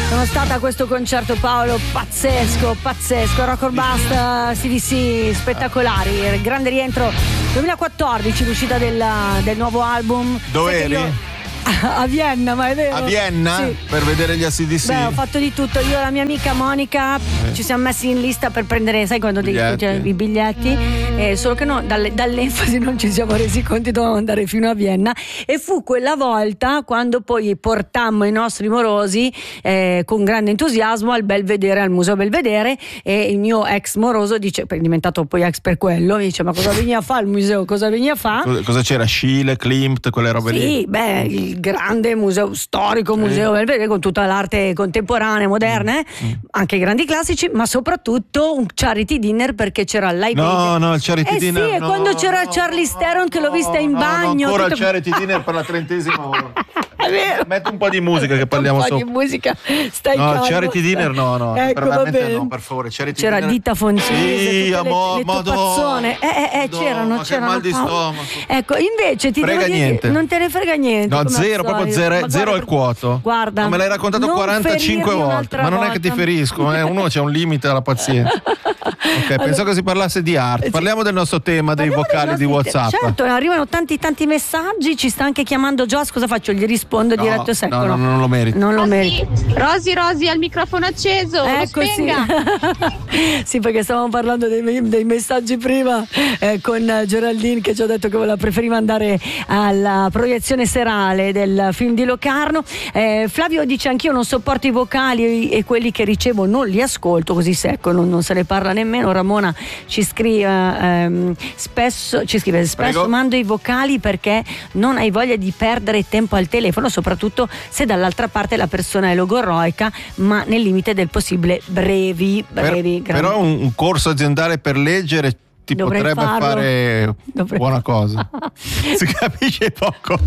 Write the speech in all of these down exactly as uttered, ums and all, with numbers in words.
Sono stata a questo concerto, Paolo, pazzesco, pazzesco. Rock or Bust, C D C, spettacolari. Il grande rientro duemilaquattordici, l'uscita del, del nuovo album. Dove eri? Io... a Vienna, ma è vero? A Vienna? Sì. Per vedere gli A C D C? Beh, ho fatto di tutto. Io e la mia amica Monica eh. ci siamo messi in lista per prendere, sai quando biglietti. Dico, cioè, i biglietti, eh, solo che no, dalle, dall'enfasi non ci siamo resi conto, dovevamo andare fino a Vienna, e fu quella volta quando poi portammo i nostri morosi eh, con grande entusiasmo al Belvedere, al Museo Belvedere, e il mio ex moroso dice, è diventato poi ex per quello, mi dice: ma cosa veniva a fare al museo? Cosa veniva a fare? Cosa, cosa c'era? Schiele, Klimt, quelle robe sì, lì? Sì, beh, il grande museo storico, sì. museo Belvedere, con tutta l'arte contemporanea, moderna, mm. eh? anche i grandi classici, ma soprattutto un charity dinner, perché c'era l'I P. No, no, il charity eh dinner. Sì, e no, quando c'era no, Charlize Theron che no, l'ho vista in no, bagno. No, ancora tutto... il charity dinner per la trentesima volta. È vero. Metti un po' di musica che parliamo sopra. Un po' di musica, stai no, calmo. Charity dinner no, no, ecco, veramente no, per favore. Charity c'era dinner... Dita Fontese, sì, amo, le, le topazzone. Eh, eh, eh, c'erano, ma c'erano. Che mal di stomaco. Ecco, invece ti frega devo dire niente. Che non te ne frega niente. No, zero, proprio zero, zero al quoto. Guarda, ma me l'hai raccontato quarantacinque volte, ma non volta. è che ti ferisco, eh? Uno c'è un limite alla pazienza. Ok, allora, penso che si parlasse di arte. Parliamo del nostro tema, dei vocali di WhatsApp. Certo, arrivano tanti tanti messaggi, ci sta anche chiamando Joss, cosa faccio? Gli rispondo no, diretto secco? No, no, no, non lo merito. Non lo merito. Rosi, Rosi, al microfono acceso. Ecco, sì. Sì, perché stavamo parlando dei, dei messaggi prima eh, con Geraldine, che ci ha detto che voleva preferiva andare alla proiezione serale del film di Locarno. eh, Flavio dice: anch'io non sopporto i vocali e quelli che ricevo non li ascolto, così secco, non, non se ne parla nemmeno. Ramona ci scrive ehm, spesso ci scrive spesso Prego. Mando i vocali perché non hai voglia di perdere tempo al telefono, soprattutto se dall'altra parte la persona è logorroica, ma nel limite del possibile brevi, brevi per, però un, un corso aziendale per leggere ti Dovrei potrebbe farlo. fare Dovrei. buona cosa. Si capisce poco.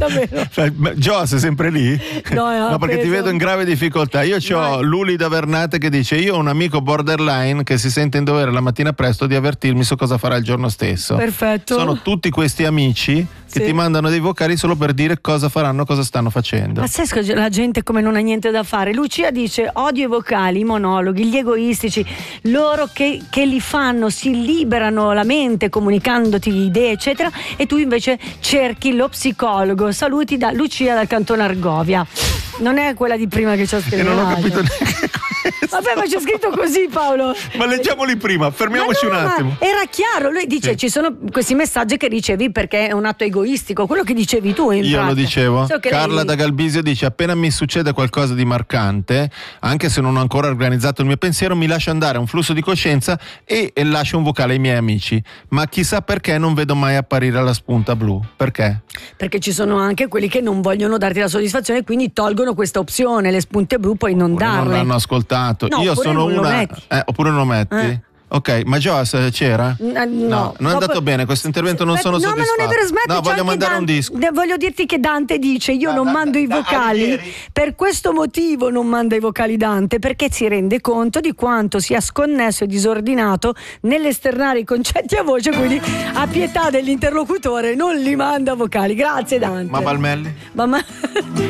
Gio, sei sempre lì? No, no perché preso. Ti vedo in grave difficoltà. Io ho Luli da Vernate che dice: io ho un amico borderline che si sente in dovere la mattina presto di avvertirmi su cosa farà il giorno stesso. Perfetto. Sono tutti questi amici che sì. ti mandano dei vocali solo per dire cosa faranno, cosa stanno facendo. Pazzesco, la gente come non ha niente da fare. Lucia dice: odio i vocali, i monologhi, gli egoistici, loro che, che li fanno, si liberano la mente comunicandoti idee eccetera, e tu invece cerchi lo psicologo. Saluti da Lucia dal cantone Argovia. Non è quella di prima che ci ha scritto. Non ho capito neanche. Vabbè, ma c'è scritto così, Paolo. Ma leggiamoli prima, fermiamoci no, un attimo. Era chiaro, lui dice: sì. ci sono questi messaggi che ricevi perché è un atto egoistico, quello che dicevi tu. In Io pratica. lo dicevo. So Carla lei... da Galbisio dice: appena mi succede qualcosa di marcante, anche se non ho ancora organizzato il mio pensiero, mi lascio andare a un flusso di coscienza e, e lascio un vocale ai miei amici. Ma chissà perché non vedo mai apparire la spunta blu. Perché? Perché ci sono anche quelli che non vogliono darti la soddisfazione e quindi tolgono questa opzione, le spunte blu puoi non oppure darle. Non l'hanno ascoltato. No, Io sono non una. Eh, oppure non lo metti? Eh. Ok, ma Joas c'era? No, no, no non è andato dopo... bene questo intervento, non sono no, soddisfatto. No, ma non è per smettere. No, voglio mandare Dante, un disco. Voglio dirti che Dante dice: io da, non da, mando da, i vocali da, per questo motivo non manda i vocali Dante, perché si rende conto di quanto sia sconnesso e disordinato nell'esternare i concetti a voce, quindi a pietà dell'interlocutore non li manda vocali. Grazie Dante. Ma Valmelli? Ma, ma...